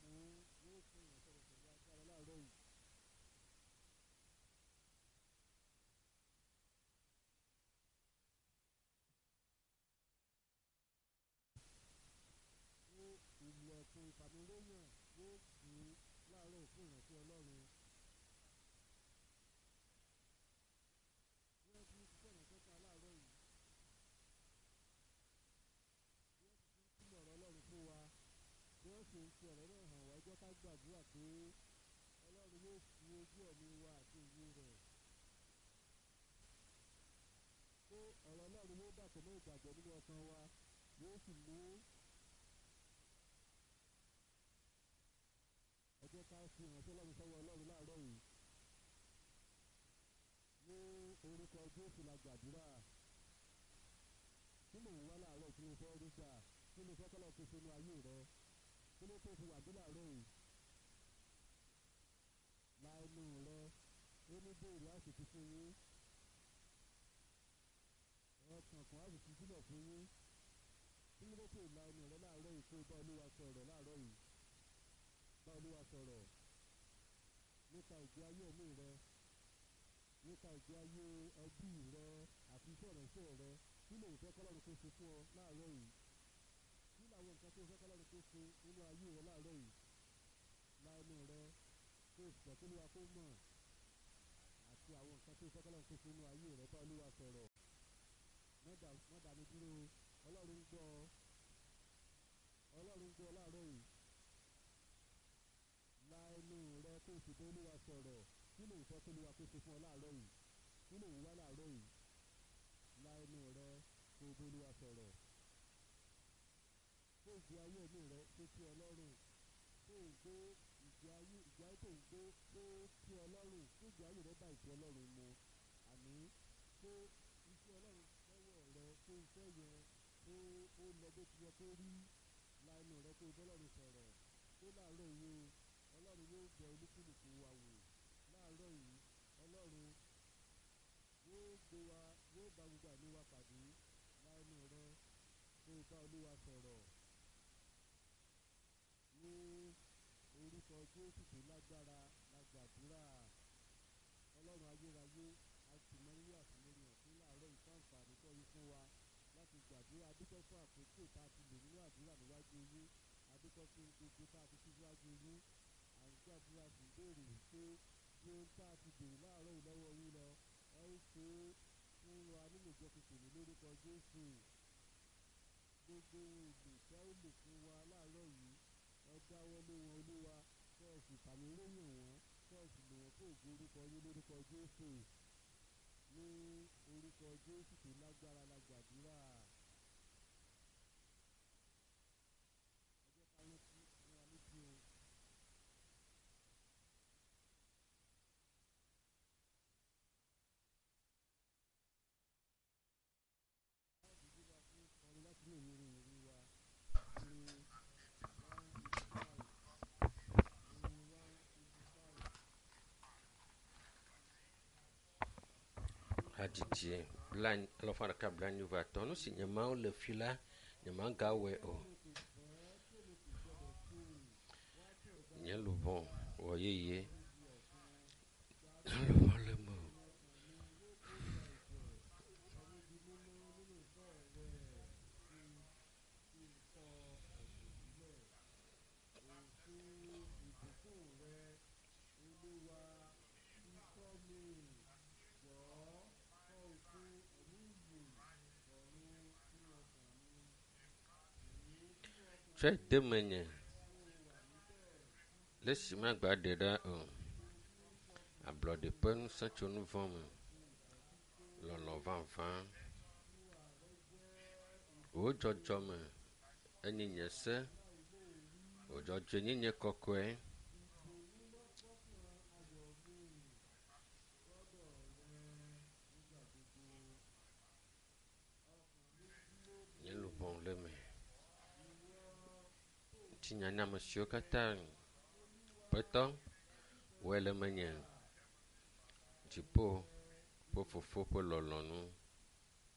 Ilẹ̀kùn ìfàmìlóyàn yóò ṣí láàárọ̀ fún ìránṣẹ́ Ọlọ́run. Bí wọ́n ti ń ṣiṣẹ́ ìránṣẹ́ ká láàárọ̀ yìí, bí wọ́n ti ń túmọ̀ ọ̀rọ̀ Ọlọ́run fún wa, bí wọ́n sì ń fi ọ̀rọ̀ náà hàn wá, jẹ́ ká gbàdúrà pé Ọlọ́run yóò ṣí ojú ẹ̀mí wa àti òye rẹ̀. Pé ọ̀rọ̀ Ọlọ́run yóò dàpọ̀ mọ́ ìgbàgbọ́ nínú ọkàn wa, yóò sì mú. Ẹ jẹ́ ká fi ìránṣẹ́ Ọlọ́run sọ́wọ́ Ọlọ́run láàárọ̀ yìí. Ní orúkọ Jésù la gbàdúrà. Kí ló ń wá láàárọ̀ tí o fẹ́ rí gbà? Kí ló fẹ́ kọ́lọ́ tó sínú ayé rẹ? Kí ló tó fi wà bí láàárọ̀ yìí? Láìnú rẹ, ó ní béèrè á sì fi fún yín. Ọkàn á sì fi sílẹ̀ fún yín. Kí ló tó láìnú rẹ láàárọ̀ yìí kó bá Olúwa sọ̀rọ̀ láàárọ̀ yìí? Bá Olúwa sọ̀rọ̀ nípa ìgbé ayé ẹ̀mí rẹ, nípa ìgbé ayé ẹbí rẹ àti iṣẹ́ ìránṣẹ́ rẹ. Kí ló ń fẹ́ kọ́lọ́run kó ṣe fún ọ láàárọ̀ yìí? Kí làwọn nǹkan tó fẹ́ kọ́lọ́run kó ṣe nínú ayé rẹ láàárọ̀ yìí? Láìnú rẹ kó ìsìnkú tó Olúwa kó mọ̀ àti àwọn nǹkan tó fẹ́ kọ́lọ́run kó ṣe nínú ayé rẹ. Bá Olúwa sọ̀rọ̀. Má dá mi dúró. Ọlọ́run gbọ́. Ọlọ́run gbọ́ láàárọ̀ yìí. Láìnú rẹ kó sì bá Olúwa sọ̀rọ̀. Kí ló ń fẹ́ kó Olúwa kó ṣe fún ọ láàárọ̀ yìí? Kí ló ń wá láàárọ̀ yìí? Láìnú rẹ kó bá Olúwa sọ̀rọ̀. Kó ìgbé ayé ẹ̀mí rẹ tó ti Ọlọ́run. Kó ìgbé ìgbé ayé tó ń gbé tó ti Ọlọ́run. Kó ìgbé ayé rẹ bá ìfẹ́ Ọlọ́run mu. Àní kó iṣẹ́ Ọlọ́run lọ́wọ́ rẹ, kó iṣẹ́ yẹn ó lọ bó ti yẹ kó rí. Láìnú rẹ kó bá Ọlọ́run sọ̀rọ̀. Kó láàárọ̀ yìí Ọlọ́run yóò bẹ olúkúlùkù wa wò. Láàárọ̀ yìí Ọlọ́run yóò gbé wa, yóò bá gbogbo àní wa pàdé. Láìnú rẹ kó bá Olúwa sọ̀rọ̀. Ní orúkọ Jésù tó lágbára la gbàdúrà. Ọlọ́run ayérayé àtìmọ́lé àtìlẹ́yìn ọ̀tún láàárọ̀ ìfàǹfààní tó yí fún wa láti gbàdúrà. Adúpẹ́ fún àkókò tá a ti lò nínú àdúrà níwájú yín. Adúpẹ́ fún gbogbo tá a ti fi síwájú yín. À ń gbàdúrà sí béèrè pé bí ohun tá a ti béèrè láàárọ̀ yìí lọ́wọ́ yín lọ, ẹ ó ṣe é fún wa nínú ìjọ kìkìnì lórúkọ Jésù. Gbogbo ohun èlò tẹ́ ó lò fún wa láàárọ̀ yìí, ẹ dáwọ́ lé wọn Olúwa. Kẹ́ ẹ sì fàmì lóyún wọn. Kẹ́ ẹ sì lò wọ́n fún ògo orúkọ yín lórúkọ Jésù. Ní orúkọ Jésù tó lágbára la gbàdúrà. Ẹ jẹ́ ká rántí wọn wá létí o. Láti lè yẹrẹ ìrírí wa. Hadidie blan alofara ka blan you va tonu si nyama le fila nyama gawe o nyelu bon oyeye le mo tre demenye lesi ma gba de da ablode pen sanchonu vom lolo van o jojo me enye se o jojo nyenye kokwe nyelu bon le me tinyana monsieur kata peton wele menye jipo po fofo po lolonu